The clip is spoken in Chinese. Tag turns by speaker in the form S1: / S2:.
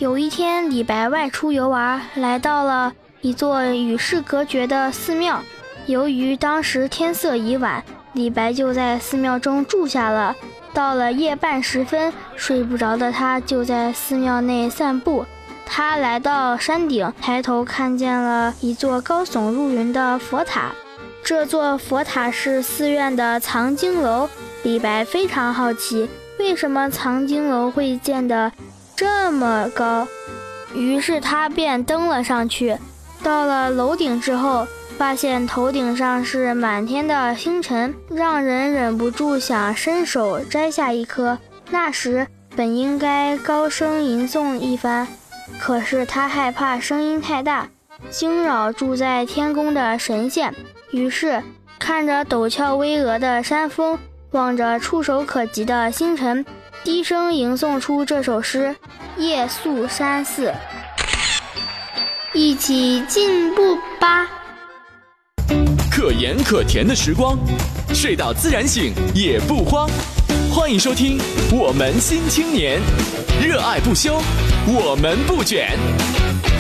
S1: 有一天，李白外出游玩，来到了一座与世隔绝的寺庙。由于当时天色已晚，李白就在寺庙中住下了。到了夜半时分，睡不着的他就在寺庙内散步。他来到山顶，抬头看见了一座高耸入云的佛塔。这座佛塔是寺院的藏经楼。李白非常好奇，为什么藏经楼会建得这么高？于是他便登了上去。到了楼顶之后，发现头顶上是满天的星辰，让人忍不住想伸手摘下一颗。那时本应该高声吟诵一番，可是他害怕声音太大，惊扰住在天宫的神仙，于是看着陡峭巍峨的山峰，望着触手可及的星辰，低声吟诵出这首诗：夜宿山寺。一起进步吧。
S2: 可盐可甜的时光，睡到自然醒也不慌。欢迎收听我们新青年，热爱不休，我们不卷。